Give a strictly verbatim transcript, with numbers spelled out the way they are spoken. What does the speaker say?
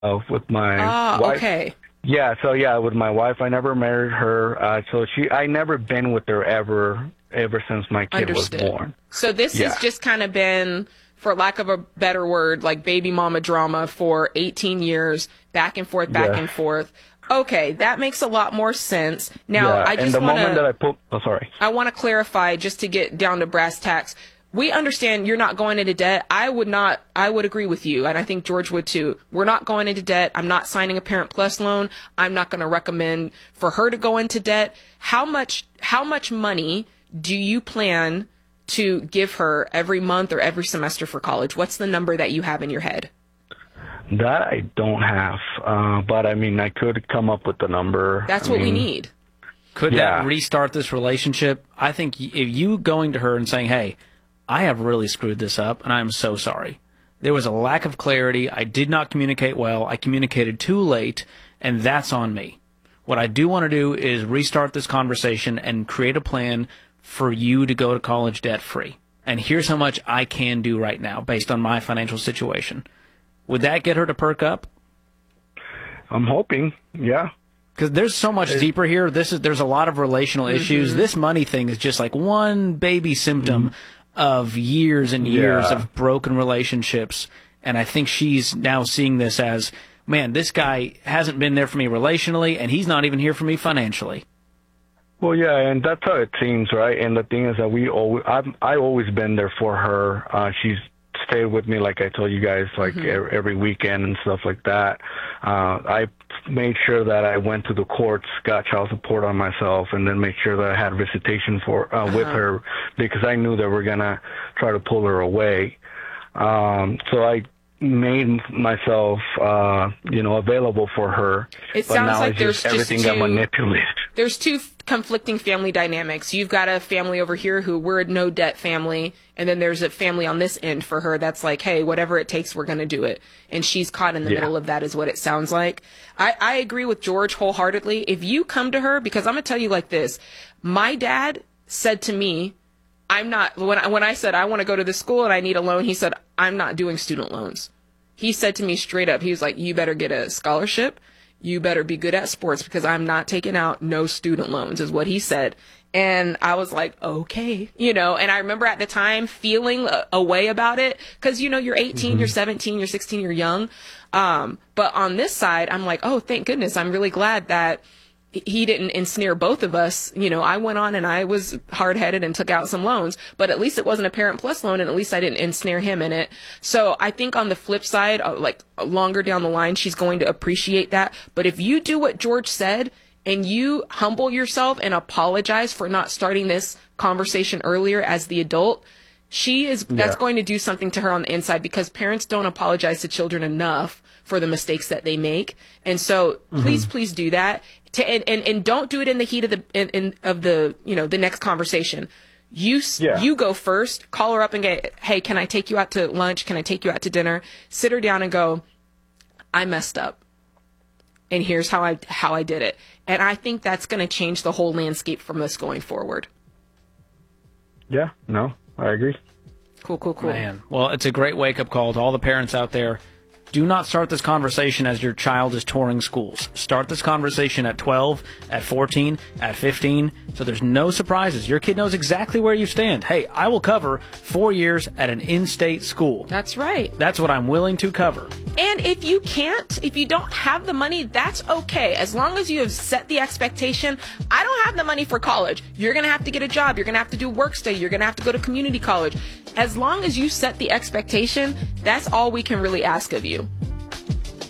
uh, with my Ah, wife. okay. Yeah, so yeah, with my wife, I never married her. Uh, so she, I never been with her ever, ever since my kid Understood. was born. So this Yeah. has just kind of been, for lack of a better word, like baby mama drama for eighteen years, back and forth, back Yes. and forth. Okay, that makes a lot more sense. Now, Yeah, I and just the want moment that I to put, oh, sorry. I want to clarify just to get down to brass tacks. We understand you're not going into debt. I would not, I would agree with you, and I think George would too. We're not going into debt. I'm not signing a Parent Plus loan. I'm not going to recommend for her to go into debt. How much, how much money do you plan to give her every month or every semester for college? What's the number that you have in your head? That I don't have, uh, but I mean, I could come up with the number. That's I what we mean, need. Could Yeah. that restart this relationship? I think y- if you going to her and saying, hey, I have really screwed this up, and I'm so sorry. There was a lack of clarity. I did not communicate well. I communicated too late, and that's on me. What I do want to do is restart this conversation and create a plan for you to go to college debt-free. And here's how much I can do right now based on my financial situation. Would that get her to perk up? I'm hoping, yeah. Because there's so much deeper here. This is there's a lot of relational issues. Mm-hmm. This money thing is just like one baby symptom mm-hmm. of years and years Yeah. of broken relationships. And I think she's now seeing this as, man, this guy hasn't been there for me relationally, and he's not even here for me financially. Well, yeah, and that's how it seems, right? And the thing is that we always, I've, I always been there for her. Uh, she's stayed with me, like I told you guys, like Mm-hmm. every, every weekend and stuff like that. Uh, I made sure that I went to the courts, got child support on myself, and then made sure that I had visitation for uh, with Uh-huh. her because I knew that we're gonna try to pull her away. Um, so I made myself, uh, you know, available for her. It but sounds now like it's there's just everything just got two- manipulated. There's two f- conflicting family dynamics. You've got a family over here who we're a no debt family, and then there's a family on this end for her that's like, hey, whatever it takes, we're going to do it. And she's caught in the Yeah. middle of that is what it sounds like. I, I agree with George wholeheartedly. If you come to her, because I'm going to tell you like this, my dad said to me, I'm not, when I, when I said I want to go to this school and I need a loan, he said, I'm not doing student loans. He said to me straight up, he was like, you better get a scholarship. You better be good at sports because I'm not taking out no student loans is what he said. And I was like, okay, you know, and I remember at the time feeling a, a way about it because, you know, you're eighteen, mm-hmm. you're seventeen, you're sixteen, you're young. Um, but on this side, I'm like, oh, thank goodness. I'm really glad that he didn't ensnare both of us. You know, I went on and I was hard-headed and took out some loans, but at least it wasn't a Parent Plus loan, and at least I didn't ensnare him in it. So I think on the flip side, uh, like longer down the line, she's going to appreciate that. But if you do what George said and you humble yourself and apologize for not starting this conversation earlier as the adult, she is, Yeah. that's going to do something to her on the inside because parents don't apologize to children enough for the mistakes that they make. And so please, mm-hmm. please do that. To, and, and, and don't do it in the heat of the, in, in, of the, you know, the next conversation. You, Yeah. you go first, call her up and get, hey, can I take you out to lunch? Can I take you out to dinner? Sit her down and go, I messed up. And here's how I, how I did it. And I think that's going to change the whole landscape from this going forward. Yeah, no, I agree. Cool, cool, cool. Man, well, it's a great wake-up call to all the parents out there. Do not start this conversation as your child is touring schools. Start this conversation at twelve, at fourteen, at fifteen, so there's no surprises. Your kid knows exactly where you stand. Hey, I will cover four years at an in-state school. That's right. That's what I'm willing to cover. And if you can't, if you don't have the money, that's okay. As long as you have set the expectation, I don't have the money for college. You're going to have to get a job. You're going to have to do work study. You're going to have to go to community college. As long as you set the expectation, that's all we can really ask of you.